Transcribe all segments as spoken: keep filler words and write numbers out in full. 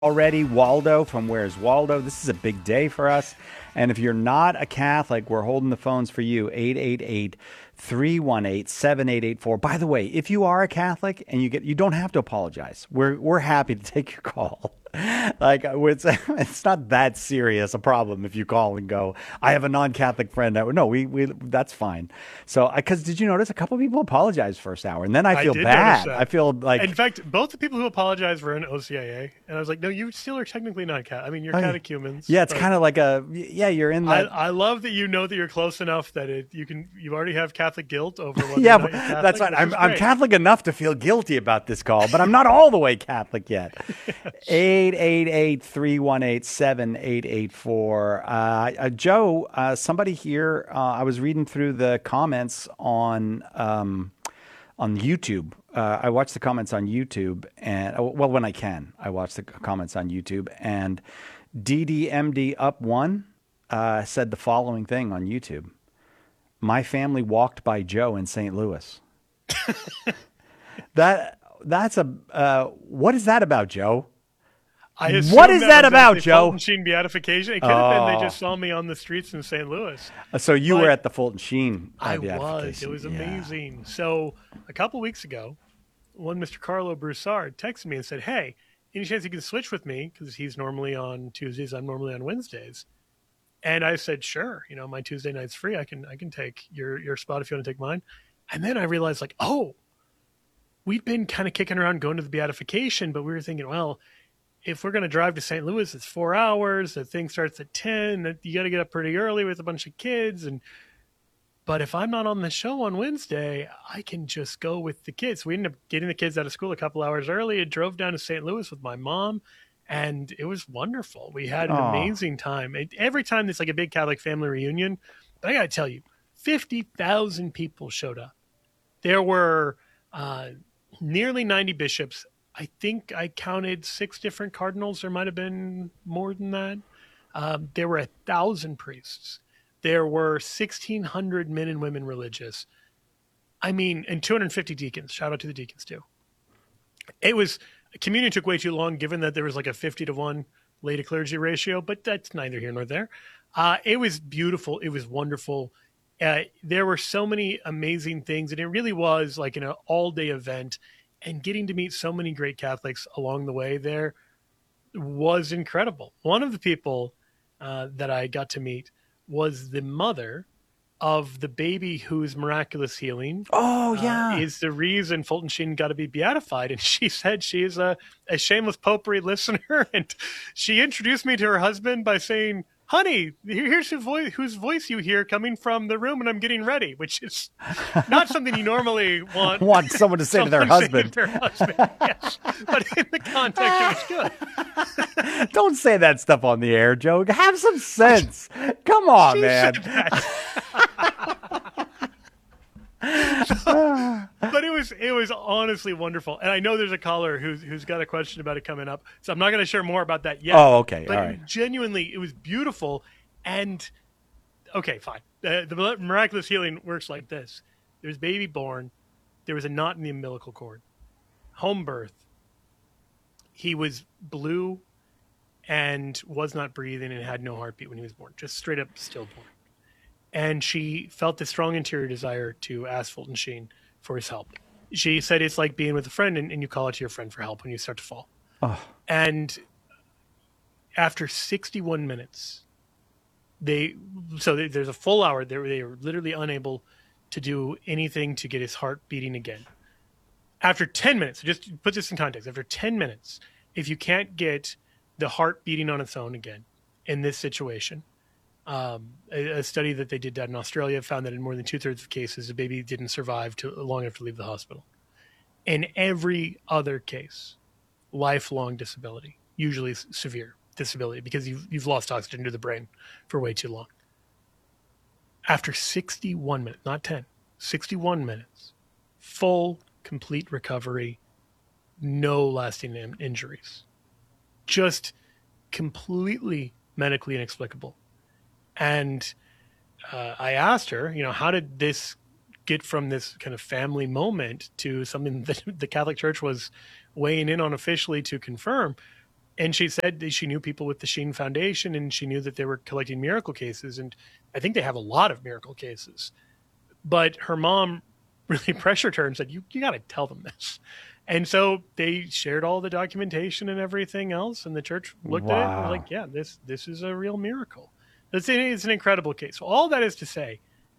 already. Waldo from Where's Waldo. This is a big day for us. And if you're not a Catholic, we're holding the phones for you. eight eight eight, three one eight, seven eight eight four. By the way, if you are a Catholic and you get you don't have to apologize. We're we're happy to take your call. Like it's it's not that serious a problem if you call and go, I have a non-Catholic friend. No, we we that's fine. So because did you notice a couple of people apologized first hour, and then I feel I did bad. That. I feel like, in fact, both the people who apologized were in O C I A, and I was like, no, you still are technically not cat. I mean, you're catechumens. Yeah, it's kind of like a yeah. You're in that. I, I love that you know that you're close enough that it you can you already have Catholic guilt over whether yeah, or not you're Catholic. That's right. I'm I'm Catholic enough to feel guilty about this call, but I'm not all the way Catholic yet. Eight eight eight three one eight seven eight eight four. Uh, uh, Joe, uh, somebody here. Uh, I was reading through the comments on um, on YouTube. Uh, I watch the comments on YouTube, and well, when I can, I watch the comments on YouTube. And D D M D Up One uh, said the following thing on YouTube: "My family walked by Joe in Saint Louis." that that's a uh, what is that about, Joe? I what is that, that about, Joe? Fulton Sheen beatification. It could have oh. been they just saw me on the streets in Saint Louis. So you but were at the Fulton Sheen uh, I was. It was amazing. Yeah. So a couple weeks ago, one Mister Carlo Broussard texted me and said, hey, any chance you can switch with me? Because he's normally on Tuesdays. I'm normally on Wednesdays. And I said, sure. You know, my Tuesday night's free. I can I can take your, your spot if you want to take mine. And then I realized, like, oh, we'd been kind of kicking around going to the beatification, but we were thinking, well, if we're going to drive to Saint Louis, it's four hours. The thing starts at ten. You got to get up pretty early with a bunch of kids. And but if I'm not on the show on Wednesday, I can just go with the kids. We ended up getting the kids out of school a couple hours early and drove down to Saint Louis with my mom. And it was wonderful. We had an Aww. amazing time. It, every time there's like a big Catholic family reunion, but I got to tell you, fifty thousand people showed up. There were uh, nearly ninety bishops. I think I counted six different cardinals. There might have been more than that. Um, there were a thousand priests. There were sixteen hundred men and women religious. I mean, and two hundred fifty deacons. Shout out to the deacons too. It was, communion took way too long given that there was like a fifty to one lay to clergy ratio, but that's neither here nor there. Uh, it was beautiful. It was wonderful. Uh, there were so many amazing things, and it really was like an all day event. And getting to meet so many great Catholics along the way there was incredible. One of the people uh, that I got to meet was the mother of the baby whose miraculous healing oh yeah uh, is the reason Fulton Sheen got to be beatified. And she said she is a, a shameless potpourri listener. And she introduced me to her husband by saying, honey, here's whose voice, whose voice you hear coming from the room, and I'm getting ready, which is not something you normally want. Want someone to say someone to their husband. To their husband, yes. But in the context, it was good. Don't say that stuff on the air, Joe. Have some sense. Come on, she man. Said that. So, but it was it was honestly wonderful, and I know there's a caller who's who's got a question about it coming up, so I'm not going to share more about that yet. Oh, okay, but all right. Genuinely, it was beautiful, and okay, fine. Uh, the miraculous healing works like this: there's baby born, there was a knot in the umbilical cord, home birth. He was blue, and was not breathing, and had no heartbeat when he was born, just straight up stillborn. And she felt this strong interior desire to ask Fulton Sheen for his help. She said it's like being with a friend and, and you call out to your friend for help when you start to fall. Oh. And after sixty-one minutes, they so there's a full hour. They, they were literally unable to do anything to get his heart beating again. After ten minutes, just put this in context, after ten minutes, if you can't get the heart beating on its own again in this situation, Um, a, a study that they did down in Australia found that in more than two thirds of cases, the baby didn't survive to long enough to leave the hospital. In every other case, lifelong disability, usually severe disability, because you've, you've lost oxygen to the brain for way too long. After sixty-one minutes, not ten, sixty-one minutes, full, complete recovery, no lasting in- injuries, just completely medically inexplicable. And uh, I asked her, you know, how did this get from this kind of family moment to something that the Catholic Church was weighing in on officially to confirm? And she said that she knew people with the Sheen Foundation, and she knew that they were collecting miracle cases. And I think they have a lot of miracle cases. But her mom really pressured her and said, you, you got to tell them this. And so they shared all the documentation and everything else, and the church looked wow. at it and was like, yeah, this this is a real miracle. It's, it's an incredible case. So all that is to say,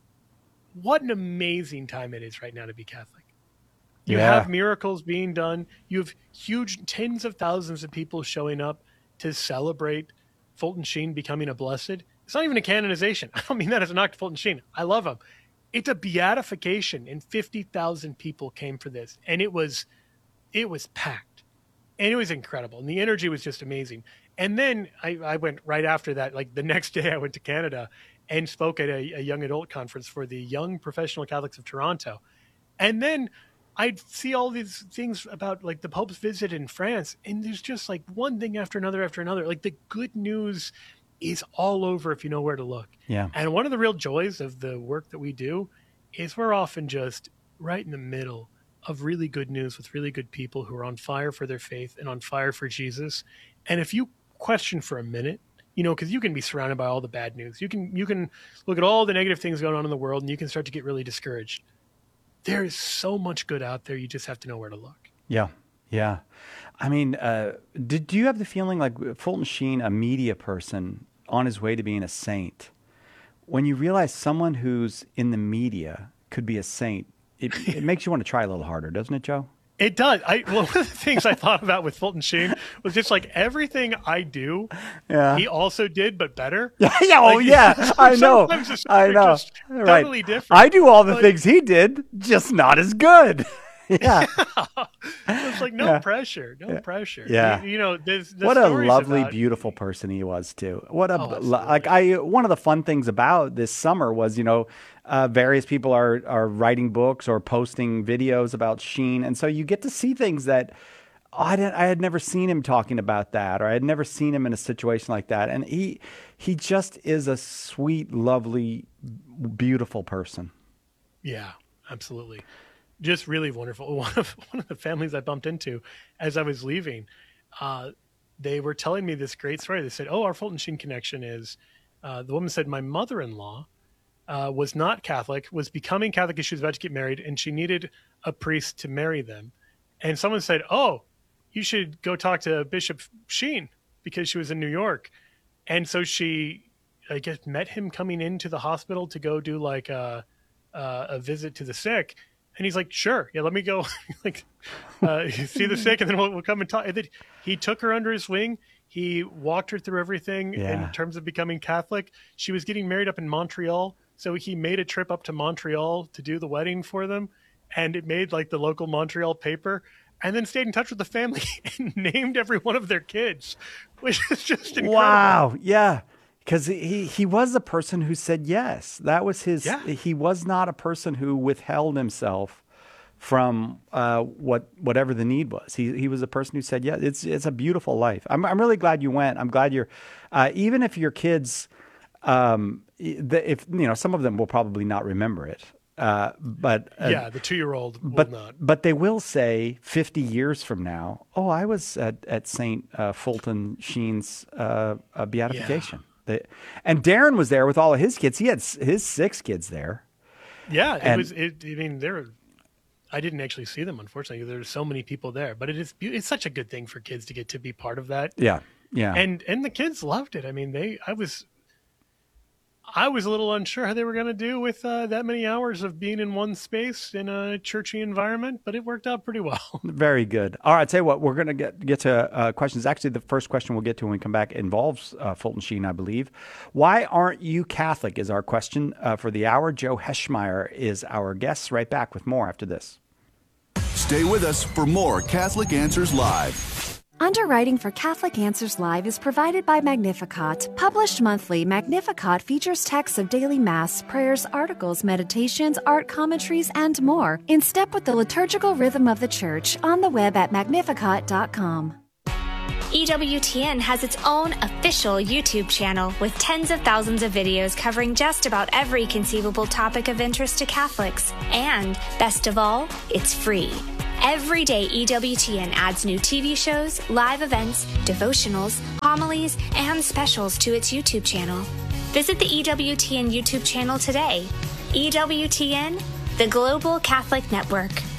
what an amazing time it is right now to be Catholic. You yeah. have miracles being done. You have huge tens of thousands of people showing up to celebrate Fulton Sheen becoming a blessed. It's not even a canonization. I don't mean that as a knock to Fulton Sheen. I love him. It's a beatification, and fifty thousand people came for this. And it was, it was packed. And it was incredible. And the energy was just amazing. And then I, I went right after that. Like the next day I went to Canada and spoke at a, a young adult conference for the Young Professional Catholics of Toronto. And then I'd see all these things about like the Pope's visit in France, and there's just like one thing after another after another. Like the good news is all over if you know where to look. Yeah. And one of the real joys of the work that we do is we're often just right in the middle of really good news with really good people who are on fire for their faith and on fire for Jesus. And if you question for a minute, you know, because you can be surrounded by all the bad news. You can you can look at all the negative things going on in the world, and you can start to get really discouraged. There is so much good out there. You just have to know where to look. Yeah. Yeah. I mean, uh, did do you have the feeling like Fulton Sheen, a media person on his way to being a saint, when you realize someone who's in the media could be a saint, it, it makes you want to try a little harder, doesn't it, Joe? It does. I, well, one of the things I thought about with Fulton Sheen was just like everything I do, yeah. he also did, but better. Yeah, yeah, oh, like, yeah. I know. I know. Right. Totally different. I do all the like, things he did, just not as good. Yeah. yeah. It's like no yeah. pressure, no yeah. pressure. Yeah. You, you know, there's, there's what a lovely, about, beautiful person he was too. What a oh, like I. One of the fun things about this summer was, you know, uh, various people are are writing books or posting videos about Sheen, and so you get to see things that oh, I didn't. I had never seen him talking about that, or I had never seen him in a situation like that. And he he just is a sweet, lovely, beautiful person. Yeah, absolutely. Just really wonderful. One of one of the families I bumped into as I was leaving, uh, they were telling me this great story. They said, "Oh, our Fulton Sheen connection is." Uh, the woman said, "My mother-in-law uh, was not Catholic, was becoming Catholic as she was about to get married, and she needed a priest to marry them." And someone said, "Oh, you should go talk to Bishop Sheen because she was in New York." And so she, I guess, met him coming into the hospital to go do like a, a, a visit to the sick. And he's like, sure, yeah, let me go like uh, see the sick, and then we'll, we'll come and talk. And then he took her under his wing. He walked her through everything yeah. in terms of becoming Catholic. She was getting married up in Montreal, so he made a trip up to Montreal to do the wedding for them, and it made like the local Montreal paper, and then stayed in touch with the family and named every one of their kids, which is just incredible. Wow, yeah. Because he, he was a person who said yes. That was his. Yeah. He was not a person who withheld himself from uh, what whatever the need was. He he was a person who said yes. It's it's a beautiful life. I'm I'm really glad you went. I'm glad you're. Uh, even if your kids, um, the, if you know, some of them will probably not remember it. Uh, but uh, yeah, the two-year-old will but, not. But they will say fifty years from now, "Oh, I was at at Saint uh, Fulton Sheen's uh, uh, beatification." Yeah. And Darren was there with all of his kids. He had his six kids there. Yeah, it and, was. It, I mean, there. I didn't actually see them, unfortunately. There's so many people there, but it is. It's such a good thing for kids to get to be part of that. Yeah, yeah. And and the kids loved it. I mean, they. I was. I was a little unsure how they were going to do with uh, that many hours of being in one space in a churchy environment, but it worked out pretty well. Very good. All right, I'll tell you what, we're going to get get to uh, questions. Actually, the first question we'll get to when we come back involves uh, Fulton Sheen, I believe. Why aren't you Catholic is our question uh, for the hour. Joe Heschmeyer is our guest. Right back with more after this. Stay with us for more Catholic Answers Live. Underwriting for Catholic Answers Live is provided by Magnificat. Published monthly, Magnificat features texts of daily Mass, prayers, articles, meditations, art commentaries, and more, in step with the liturgical rhythm of the Church, on the web at magnificat dot com. E W T N has its own official YouTube channel with tens of thousands of videos covering just about every conceivable topic of interest to Catholics. And, best of all, it's free. Every day, E W T N adds new T V shows, live events, devotionals, homilies, and specials to its YouTube channel. Visit the E W T N YouTube channel today. E W T N, the Global Catholic Network.